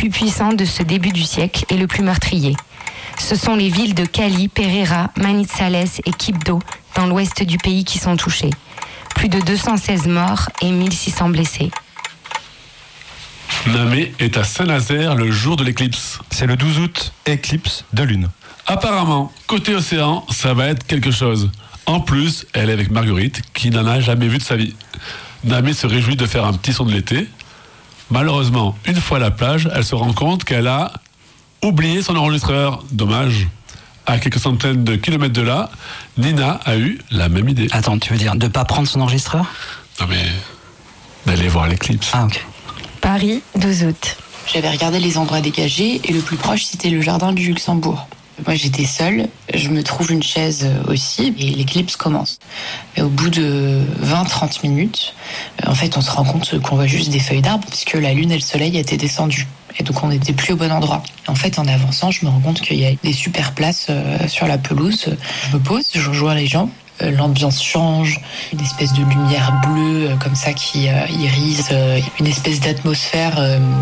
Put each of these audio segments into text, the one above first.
plus puissant de ce début du siècle et le plus meurtrier. Ce sont les villes de Cali, Pereira, Manizales et Quibdó, dans l'ouest du pays, qui sont touchées. Plus de 216 morts et 1600 blessés. Namé est à Saint-Nazaire le jour de l'éclipse. C'est le 12 août, éclipse de lune. Apparemment, côté océan, ça va être quelque chose. En plus, elle est avec Marguerite, qui n'en a jamais vu de sa vie. Namé se réjouit de faire un petit son de l'été. Malheureusement, une fois à la plage, elle se rend compte qu'elle a oublié son enregistreur. Dommage. À quelques centaines de kilomètres de là, Nina a eu la même idée. Attends, tu veux dire de pas prendre son enregistreur ? Non mais, d'aller voir l'éclipse. Ah ok. Paris, 12 août. J'avais regardé les endroits dégagés et le plus proche, c'était le jardin du Luxembourg. Moi, j'étais seule, je me trouve une chaise aussi et l'éclipse commence. Mais au bout de 20-30 minutes, en fait, on se rend compte qu'on voit juste des feuilles d'arbres puisque la lune et le soleil étaient descendus. Et donc, on n'était plus au bon endroit. En fait, en avançant, je me rends compte qu'il y a des super places sur la pelouse. Je me pose, je rejoins les gens. L'ambiance change, une espèce de lumière bleue comme ça qui irise, une espèce d'atmosphère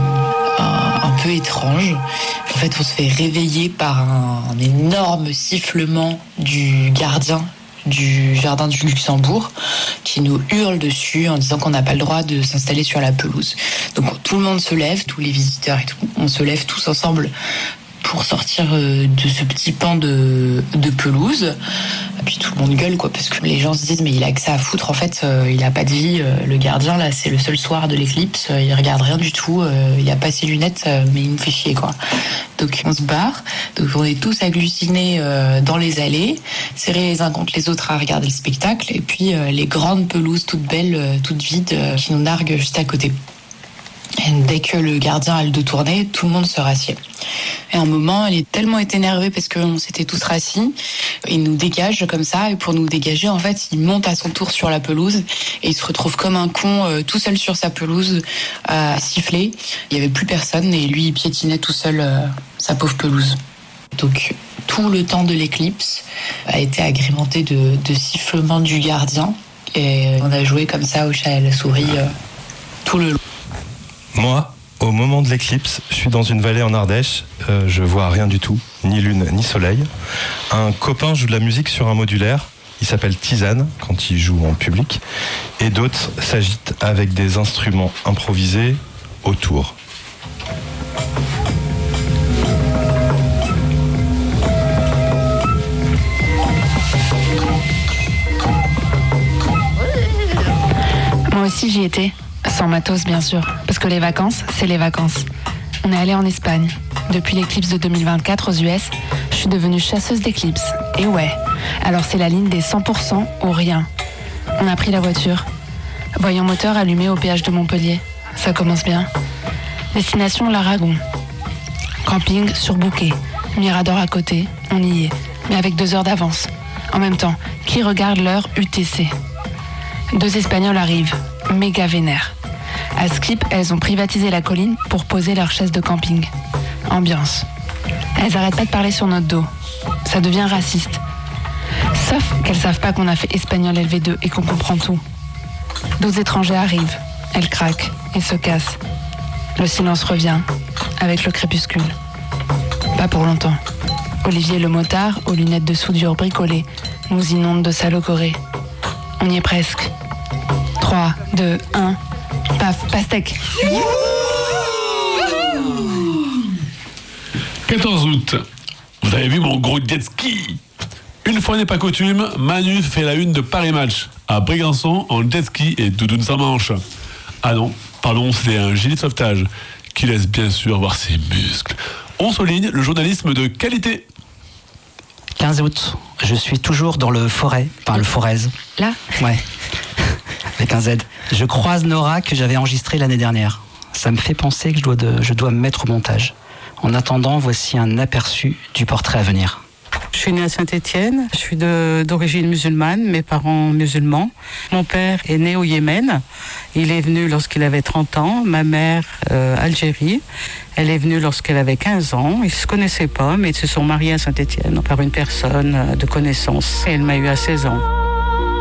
un peu étrange. En fait, on se fait réveiller par un énorme sifflement du gardien du jardin du Luxembourg qui nous hurle dessus en disant qu'on n'a pas le droit de s'installer sur la pelouse. Donc tout le monde se lève, tous les visiteurs et tout, on se lève tous ensemble pour sortir de ce petit pan de pelouse. Et puis tout le monde gueule, quoi, parce que les gens se disent mais il a que ça à foutre, en fait, il a pas de vie, le gardien là, c'est le seul soir de l'éclipse, il regarde rien du tout, il a pas ses lunettes, mais il nous fait chier, quoi. Donc on se barre, donc on est tous agglutinés dans les allées, serrés les uns contre les autres à regarder le spectacle, et puis les grandes pelouses toutes belles, toutes vides, qui nous narguent juste à côté. Et dès que le gardien a le dos tourné, tout le monde se rassied. Et à un moment, il est tellement été énervé parce qu'on s'était tous rassis, il nous dégage comme ça, et pour nous dégager, en fait, il monte à son tour sur la pelouse, et il se retrouve comme un con, tout seul sur sa pelouse, à siffler. Il n'y avait plus personne, et lui, il piétinait tout seul sa pauvre pelouse. Donc, tout le temps de l'éclipse a été agrémenté de sifflements du gardien, et on a joué comme ça au chat et à la souris tout le long. Moi, au moment de l'éclipse, je suis dans une vallée en Ardèche, je vois rien du tout, ni lune ni soleil. Un copain joue de la musique sur un modulaire, il s'appelle Tisane quand il joue en public, et d'autres s'agitent avec des instruments improvisés autour. Moi aussi j'y étais. Sans matos, bien sûr, parce que les vacances, c'est les vacances. On est allé en Espagne. Depuis l'éclipse de 2024 aux US, je suis devenue chasseuse d'éclipses. Et ouais, alors c'est la ligne des 100% ou rien. On a pris la voiture. Voyant moteur allumé au péage de Montpellier. Ça commence bien. Destination l'Aragon. Camping surbooké. Mirador à côté, on y est. Mais avec 2 heures d'avance. En même temps, qui regarde l'heure UTC ? 2 Espagnols arrivent. Méga vénère. À Skip, elles ont privatisé la colline pour poser leurs chaises de camping. Ambiance. Elles arrêtent pas de parler sur notre dos. Ça devient raciste. Sauf qu'elles savent pas qu'on a fait espagnol LV2 et qu'on comprend tout. D'autres étrangers arrivent. Elles craquent et se cassent. Le silence revient, avec le crépuscule. Pas pour longtemps. Olivier le motard, aux lunettes de soudure bricolées, nous inonde de sa logorée. On y est presque. 3, 2, 1, paf, pastèque. 14 août. Vous avez vu mon gros jet ski ? Une fois n'est pas coutume, Manu fait la une de Paris Match à Brégançon en jet ski et doudoune sans manche. Ah non, pardon, c'est un gilet de sauvetage qui laisse bien sûr voir ses muscles. On souligne le journalisme de qualité. 15 août, je suis toujours dans le forêt, enfin le Forez. Là ? Ouais, avec un Z. Je croise Nora que j'avais enregistrée l'année dernière. Ça me fait penser que je dois me mettre au montage. En attendant, voici un aperçu du portrait à venir. Je suis née à Saint-Étienne, je suis d'origine musulmane, mes parents musulmans. Mon père est né au Yémen, il est venu lorsqu'il avait 30 ans, ma mère Algérie, elle est venue lorsqu'elle avait 15 ans, ils ne se connaissaient pas, mais ils se sont mariés à Saint-Étienne par une personne de connaissance, et elle m'a eu à 16 ans.